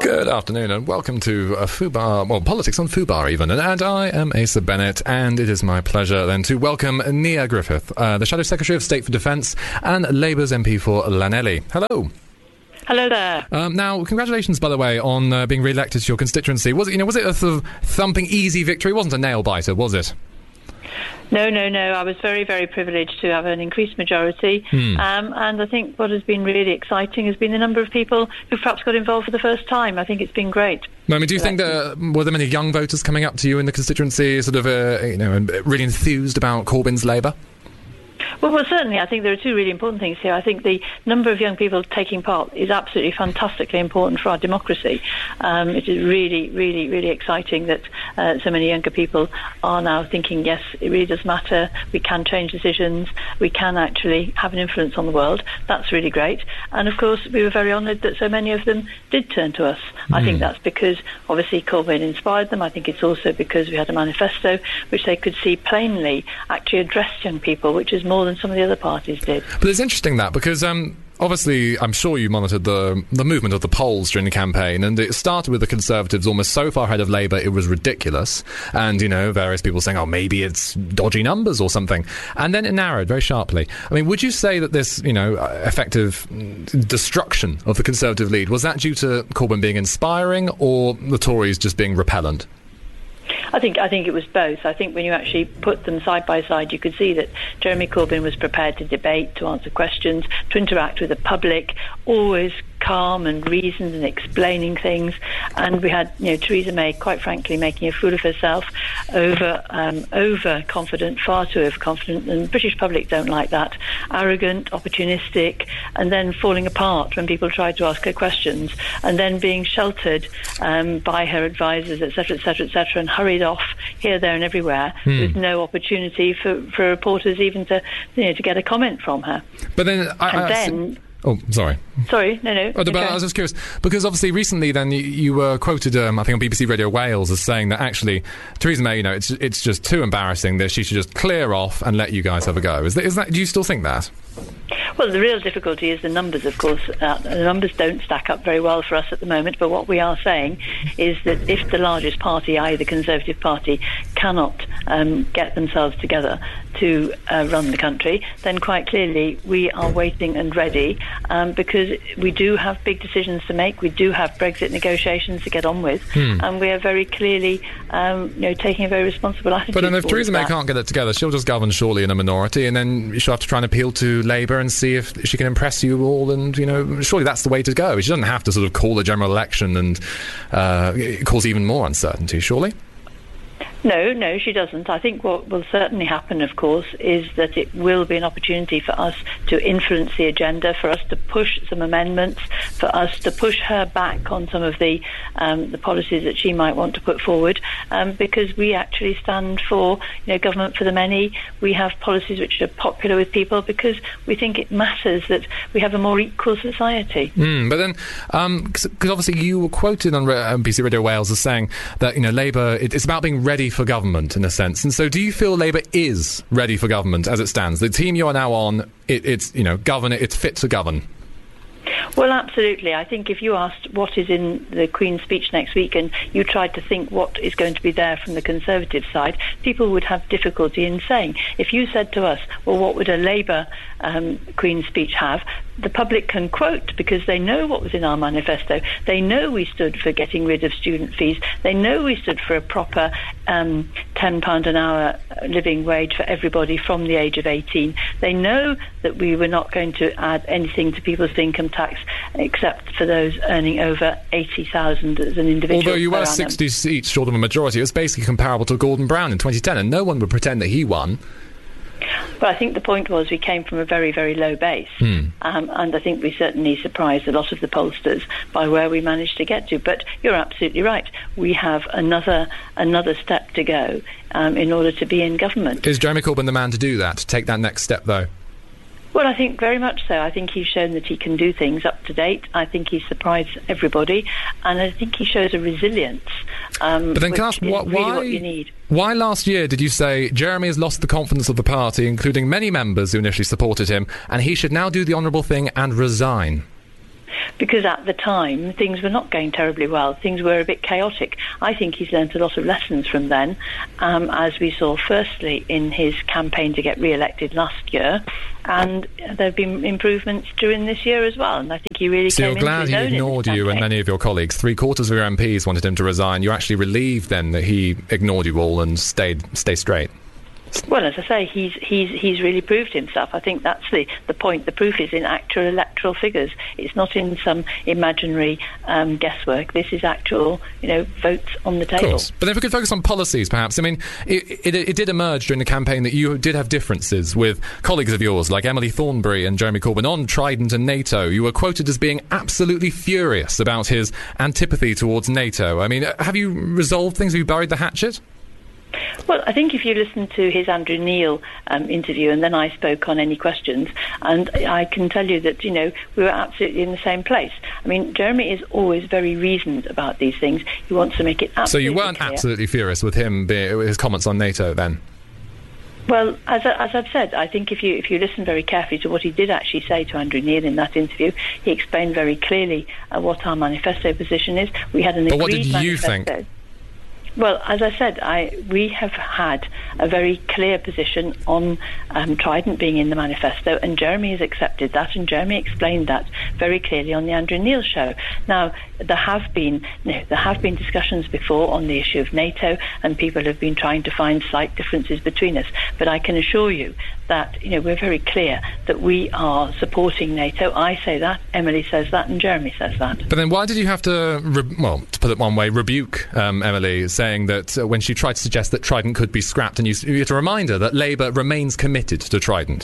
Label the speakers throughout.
Speaker 1: Good afternoon and welcome to Fubar, well, Politics on Fubar even, and I am Asa Bennett, and it is my pleasure then to welcome Nia Griffith, the Shadow Secretary of State for Defence and Labour's MP for Llanelli. Hello.
Speaker 2: Hello there.
Speaker 1: Now, congratulations, by the way, on being re-elected to your constituency. Was it a sort of thumping, easy victory? It wasn't a nail-biter, was it?
Speaker 2: No. I was very, very privileged to have an increased majority. And I think what has been really exciting has been the number of people who perhaps got involved for the first time. I think it's been great.
Speaker 1: I mean, do you think were there many young voters coming up to you in the constituency, sort of, really enthused about Corbyn's Labour?
Speaker 2: Well, certainly, I think there are two really important things here. I think the number of young people taking part is absolutely fantastically important for our democracy. It is really, really, really exciting that so many younger people are now thinking, yes, it really does matter, we can change decisions, we can actually have an influence on the world. That's really great. And, of course, we were very honoured that so many of them did turn to us. I think that's because, obviously, Corbyn inspired them. I think it's also because we had a manifesto which they could see plainly actually addressed young people, which is more than some of the other parties did.
Speaker 1: But it's interesting that, because obviously I'm sure you monitored the movement of the polls during the campaign, and it started with the Conservatives almost so far ahead of Labour it was ridiculous, and various people saying, oh, maybe it's dodgy numbers or something, and then it narrowed very sharply. I mean, would you say that this effective destruction of the Conservative lead, was that due to Corbyn being inspiring or the Tories just being repellent?
Speaker 2: I think it was both. I think when you actually put them side by side, you could see that Jeremy Corbyn was prepared to debate, to answer questions, to interact with the public, always calm and reasoned and explaining things. And we had, Theresa May, quite frankly, making a fool of herself, overconfident, far too overconfident, and the British public don't like that. Arrogant, opportunistic, and then falling apart when people tried to ask her questions, and then being sheltered by her advisors, etc., etc., etc., and hurried off here, there, and everywhere with no opportunity for reporters even to get a comment from her.
Speaker 1: But then, oh, sorry.
Speaker 2: Sorry, no.
Speaker 1: But I was just curious, because obviously recently then you were quoted, I think on BBC Radio Wales, as saying that actually Theresa May, it's just too embarrassing that she should just clear off and let you guys have a go. Is that? Do you still think that?
Speaker 2: Well, the real difficulty is the numbers, of course. The numbers don't stack up very well for us at the moment, but what we are saying is that if the largest party, i.e. the Conservative Party, cannot get themselves together to run the country, then quite clearly we are waiting and ready, because we do have big decisions to make. We do have Brexit negotiations to get on with, and we are very clearly taking a very responsible attitude.
Speaker 1: But then if Theresa May can't get it together, she'll just govern surely in a minority, and then she'll have to try and appeal to Labour and see if she can impress you all, and surely that's the way to go. She doesn't have to sort of call a general election and cause even more uncertainty, surely?
Speaker 2: No, she doesn't. I think what will certainly happen, of course, is that it will be an opportunity for us to influence the agenda, for us to push some amendments, for us to push her back on some of the policies that she might want to put forward, because we actually stand for government for the many. We have policies which are popular with people because we think it matters that we have a more equal society.
Speaker 1: But then, because obviously you were quoted on BBC Radio Wales as saying that Labour, it's about being ready for government in a sense, and so do you feel Labour is ready for government as it stands? The team you are now on, it's it's fit to govern.
Speaker 2: Well, absolutely. I think if you asked what is in the Queen's speech next week and you tried to think what is going to be there from the Conservative side, people would have difficulty in saying. If you said to us, well, what would a Labour Queen's speech have? The public can quote because they know what was in our manifesto. They know we stood for getting rid of student fees. They know we stood for a proper £10 an hour living wage for everybody from the age of 18. They know that we were not going to add anything to people's income tax except for those earning over 80,000 as an individual.
Speaker 1: Although you were 60 seats short of a majority, it was basically comparable to Gordon Brown in 2010, and no one would pretend that he won.
Speaker 2: But I think the point was we came from a very, very low base, and I think we certainly surprised a lot of the pollsters by where we managed to get to. But you're absolutely right. We have another step to go in order to be in government.
Speaker 1: Is Jeremy Corbyn the man to do that, to take that next step, though?
Speaker 2: Well, I think very much so. I think he's shown that he can do things up to date. I think he's surprised everybody, and I think he shows a resilience.
Speaker 1: But then, can I ask,
Speaker 2: really what you need.
Speaker 1: Why last year did you say Jeremy has lost the confidence of the party, including many members who initially supported him, and he should now do the honourable thing and resign?
Speaker 2: Because at the time, things were not going terribly well. Things were a bit chaotic. I think he's learnt a lot of lessons from then, as we saw firstly in his campaign to get re-elected last year, and there have been improvements during this year as well, and I think he really
Speaker 1: came into his own. So you're glad he ignored you and many of your colleagues. 3/4 of your MPs wanted him to resign. You're actually relieved then that he ignored you all and stay straight?
Speaker 2: Well, as I say, he's really proved himself. I think that's the point. The proof is in actual electoral figures. It's not in some imaginary guesswork. This is actual, votes on the table.
Speaker 1: Of course. But then if we could focus on policies, perhaps. I mean, it did emerge during the campaign that you did have differences with colleagues of yours, like Emily Thornberry and Jeremy Corbyn, on Trident and NATO. You were quoted as being absolutely furious about his antipathy towards NATO. I mean, have you resolved things? Have you buried the hatchet?
Speaker 2: Well, I think if you listen to his Andrew Neil interview, and then I spoke on any questions, and I can tell you that, we were absolutely in the same place. I mean, Jeremy is always very reasoned about these things. He wants to make it absolutely
Speaker 1: So you weren't
Speaker 2: clear.
Speaker 1: Absolutely furious with his comments on NATO then?
Speaker 2: Well, as I've said, I think if you listen very carefully to what he did actually say to Andrew Neil in that interview, he explained very clearly what our manifesto position is. We had an agreed manifesto.
Speaker 1: But what did you think?
Speaker 2: Well, as I said, we have had a very clear position on Trident being in the manifesto, and Jeremy has accepted that, and Jeremy explained that very clearly on the Andrew Neil show. Now, there have been discussions before on the issue of NATO, and people have been trying to find slight differences between us. But I can assure you that we're very clear that we are supporting NATO. I say that, Emily says that, and Jeremy says that.
Speaker 1: But then why did you have to, to put it one way, rebuke Emily, saying that when she tried to suggest that Trident could be scrapped, and you had to remind her that Labour remains committed to Trident?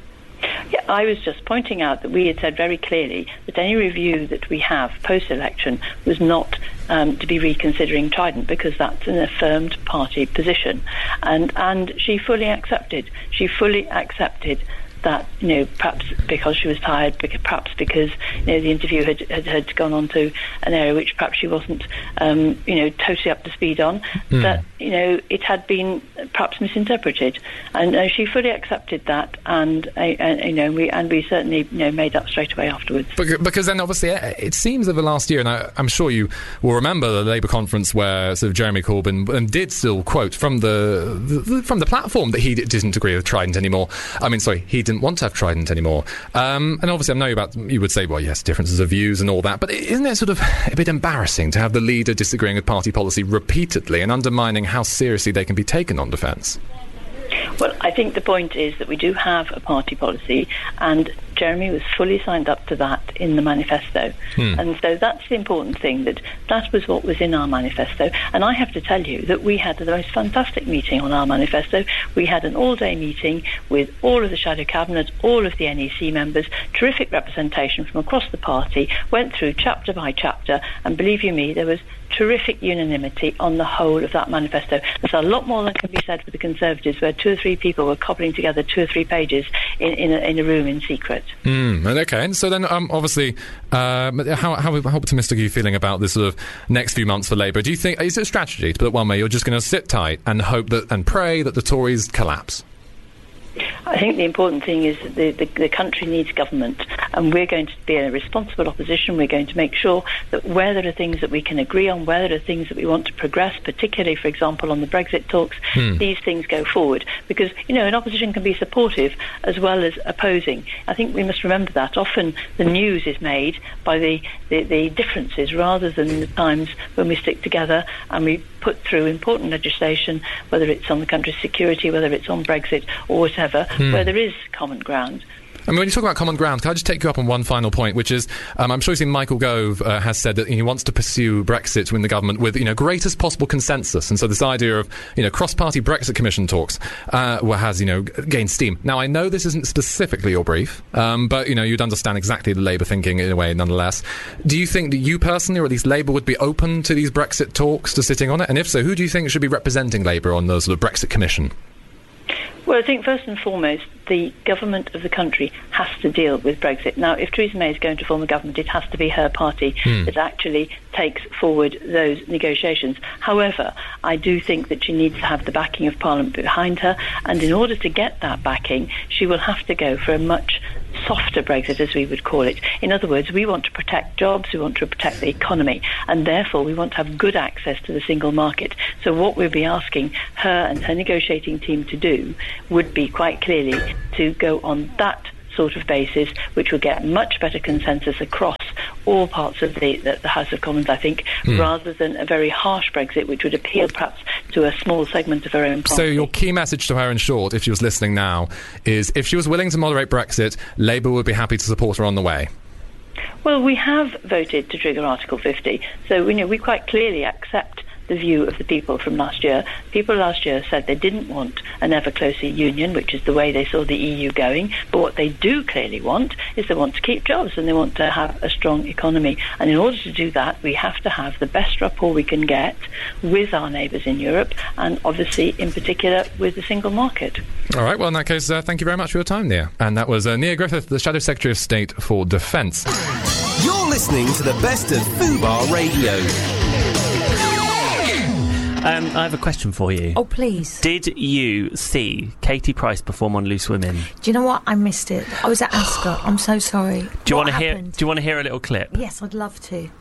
Speaker 2: Yeah, I was just pointing out that we had said very clearly that any review that we have post-election was not to be reconsidering Trident, because that's an affirmed party position. And she fully accepted. She fully accepted that, perhaps because she was tired, perhaps because, the interview had gone on to an area which perhaps she wasn't, totally up to speed on, that, it had been perhaps misinterpreted. And she fully accepted that, and we certainly, made up straight away afterwards.
Speaker 1: Because then, obviously, it seems over the last year, and I'm sure you will remember the Labour conference where sort of Jeremy Corbyn did still quote from the platform that he didn't agree with Trident anymore. I mean, sorry, he didn't want to have Trident anymore. And obviously I know you would say, well, yes, differences of views and all that, but isn't it sort of a bit embarrassing to have the leader disagreeing with party policy repeatedly and undermining how seriously they can be taken on defence?
Speaker 2: Well, I think the point is that we do have a party policy, and Jeremy was fully signed up to that in the manifesto. And so that's the important thing, that was what was in our manifesto. And I have to tell you that we had the most fantastic meeting on our manifesto. We had an all-day meeting with all of the shadow cabinet, all of the NEC members, terrific representation from across the party, went through chapter by chapter, and believe you me, there was terrific unanimity on the whole of that manifesto. There's a lot more than can be said for the Conservatives, where 2 or 3 people were cobbling together 2 or 3 pages in a room in secret.
Speaker 1: Okay, and so then obviously, how optimistic are you feeling about this sort of next few months for Labour? Do you think, is it a strategy, to put it one way, you're just going to sit tight and hope that and pray that the Tories collapse?
Speaker 2: I think the important thing is that the country needs government, and we're going to be a responsible opposition. We're going to make sure that where there are things that we can agree on, where there are things that we want to progress, particularly, for example, on the Brexit talks, these things go forward. Because, an opposition can be supportive as well as opposing. I think we must remember that. Often the news is made by the differences rather than the times when we stick together and we put through important legislation, whether it's on the country's security, whether it's on Brexit or whatever, where there is common ground.
Speaker 1: I mean, when you talk about common ground, can I just take you up on one final point, which is, I'm sure you've seen Michael Gove has said that he wants to pursue Brexit in the government with, greatest possible consensus. And so this idea of, cross-party Brexit Commission talks has, gained steam. Now, I know this isn't specifically your brief, but, you'd understand exactly the Labour thinking in a way nonetheless. Do you think that you personally, or at least Labour, would be open to these Brexit talks, to sitting on it? And if so, who do you think should be representing Labour on the sort of Brexit Commission?
Speaker 2: Well, I think first and foremost, the government of the country has to deal with Brexit. Now, if Theresa May is going to form a government, it has to be her party that actually takes forward those negotiations. However, I do think that she needs to have the backing of Parliament behind her, and in order to get that backing, she will have to go for a much softer Brexit, as we would call it. In other words, we want to protect jobs, we want to protect the economy, and therefore we want to have good access to the single market. So what we'll be asking her and her negotiating team to do would be quite clearly to go on that sort of basis, which will get much better consensus across all parts of the House of Commons, I think, rather than a very harsh Brexit, which would appeal perhaps to a small segment of her own party.
Speaker 1: So your key message to her, in short, if she was listening now, is if she was willing to moderate Brexit, Labour would be happy to support her on the way.
Speaker 2: Well, we have voted to trigger Article 50, so we quite clearly accept the view of the people from last year. People last year said they didn't want an ever closer union, which is the way they saw the EU going, but what they do clearly want is they want to keep jobs and they want to have a strong economy. And in order to do that, we have to have the best rapport we can get with our neighbours in Europe, and obviously in particular with the single market.
Speaker 1: All right, well, in that case, thank you very much for your time, Nia. And that was Nia Griffith, the Shadow Secretary of State for Defence.
Speaker 3: You're listening to the best of Fubar Radio.
Speaker 4: I have a question for you.
Speaker 5: Oh, please.
Speaker 4: Did you see Katie Price perform on Loose Women?
Speaker 5: Do you know what? I missed it. I was at Ascot. I'm so sorry.
Speaker 4: Do you want to hear a little clip?
Speaker 5: Yes, I'd love to.